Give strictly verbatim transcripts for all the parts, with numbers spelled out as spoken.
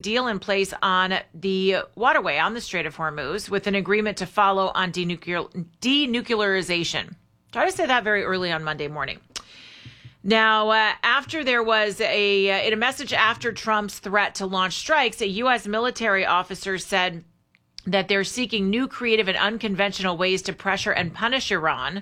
deal in place on the waterway on the Strait of Hormuz with an agreement to follow on denuclear- denuclearization. Try to say that very early on Monday morning. Now, uh, after there was a, uh, in a message after Trump's threat to launch strikes, a U S military officer said that they're seeking new, creative, and unconventional ways to pressure and punish Iran.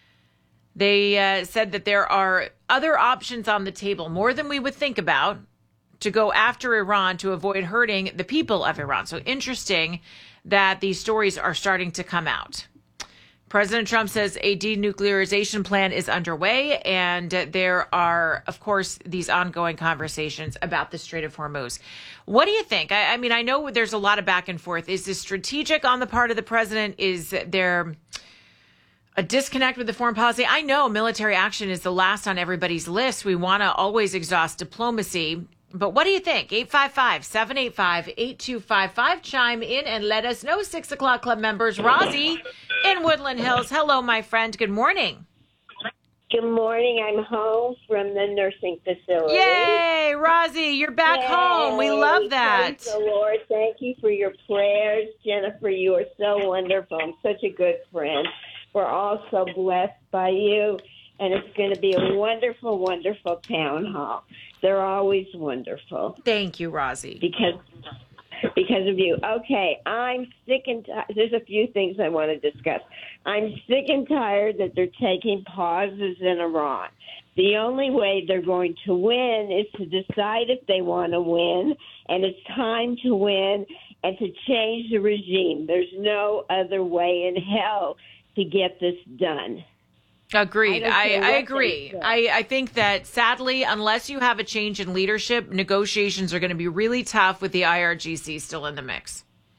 They uh, said that there are other options on the table, more than we would think about, to go after Iran to avoid hurting the people of Iran. So interesting that these stories are starting to come out. President Trump says a denuclearization plan is underway, and there are, of course, these ongoing conversations about the Strait of Hormuz. What do you think? I, I mean, I know there's a lot of back and forth. Is this strategic on the part of the president? Is there a disconnect with the foreign policy? I know military action is the last on everybody's list. We want to always exhaust diplomacy. But what do you think? eight five five, seven eight five, eight two five five. Chime in and let us know. Six o'clock club members. Rosie in Woodland Hills. Hello, my friend. Good morning. Good morning. I'm home from the nursing facility. Yay, Rosie, you're back Yay. home. We love that. Praise the Lord. Thank you for your prayers. Jennifer, you are so wonderful. I'm such a good friend. We're all so blessed by you, and it's going to be a wonderful, wonderful town hall. They're always wonderful. Thank you, Rosie. Because because of you. Okay, I'm sick and tired. There's a few things I want to discuss. I'm sick and tired that they're taking pauses in Iran. The only way they're going to win is to decide if they want to win, and it's time to win and to change the regime. There's no other way in hell to get this done. Agreed. I, I, I agree. I, I think that sadly, unless you have a change in leadership, negotiations are going to be really tough with the I R G C still in the mix.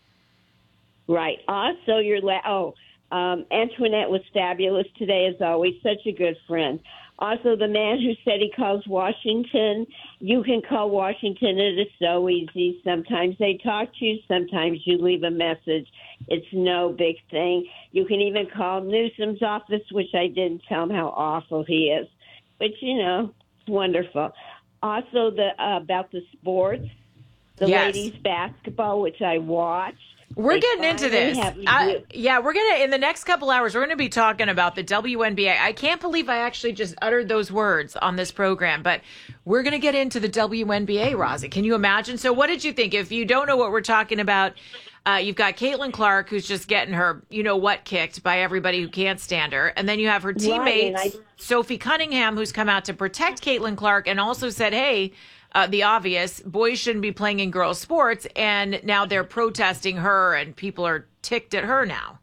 Right. Also, your la- oh, um, Antoinette was fabulous today, as always. Such a good friend. Also, the man who said he calls Washington, you can call Washington. It is so easy. Sometimes they talk to you. Sometimes you leave a message. It's no big thing. You can even call Newsom's office, which I didn't tell him how awful he is. But, you know, it's wonderful. Also, the uh, about the sports, the Yes. ladies' basketball, which I watched. We're They getting into finally this. have- I, yeah, we're going to, in the next couple hours, we're going to be talking about the W N B A. I can't believe I actually just uttered those words on this program, but we're going to get into the W N B A, Rosie. Can you imagine? So what did you think? If you don't know what we're talking about, uh, you've got Caitlin Clark, who's just getting her, you know what, kicked by everybody who can't stand her. And then you have her teammate, Right, I- Sophie Cunningham, who's come out to protect Caitlin Clark and also said, hey, Uh, the obvious, boys shouldn't be playing in girls' sports, and now they're protesting her, and people are ticked at her now.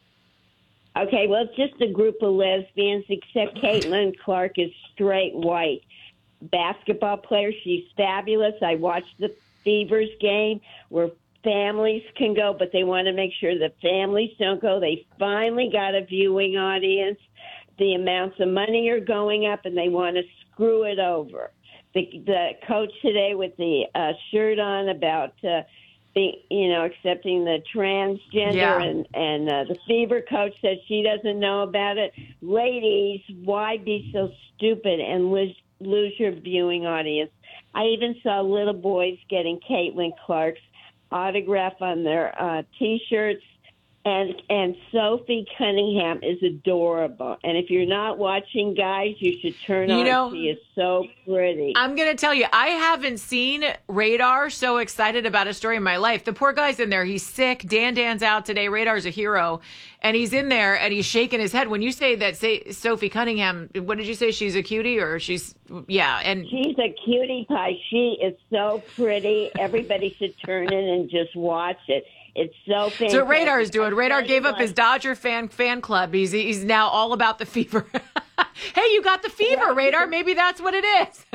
Okay, well, it's just a group of lesbians, except Caitlin Clark is straight white. Basketball player, she's fabulous. I watched the Fevers game where families can go, but they want to make sure the families don't go. They finally got a viewing audience. The amounts of money are going up, and they want to screw it over. The, the coach today with the uh, shirt on about, uh, the, you know, accepting the transgender, Yeah. and, and uh, the Fever coach said she doesn't know about it. Ladies, why be so stupid and lose, lose your viewing audience? I even saw little boys getting Caitlin Clark's autograph on their uh, T-shirts. And and Sophie Cunningham is adorable. And if you're not watching, guys, you should turn You on. know, She is so pretty. I'm going to tell you, I haven't seen Radar so excited about a story in my life. The poor guy's in there. He's sick. Dan Dan's out today. Radar's a hero. And he's in there, and he's shaking his head. When you say that, say Sophie Cunningham, what did you say? She's a cutie, or she's, yeah. And She's a cutie pie. She is so pretty. Everybody should turn in and just watch it. It's so fantastic. so Radar is doing. I Radar tell gave you up what, his Dodger fan fan club. He's he's now all about the fever. Hey, you got the fever, Radar. Maybe that's what it is.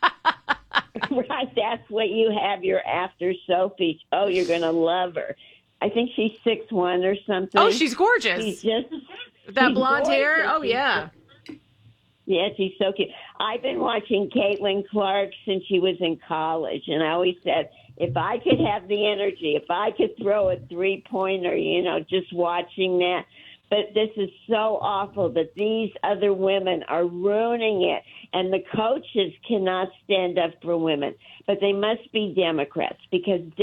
Right, that's what you have. You're after Sophie. Oh, you're going to love her. I think she's six one or something. Oh, she's gorgeous. She's just that she's blonde hair. gorgeous. Oh, She's yeah. Yeah, she's so cute. I've been watching Caitlin Clark since she was in college, and I always said, if I could have the energy, if I could throw a three-pointer, you know, just watching that. But this is so awful that these other women are ruining it, and the coaches cannot stand up for women. But they must be Democrats, because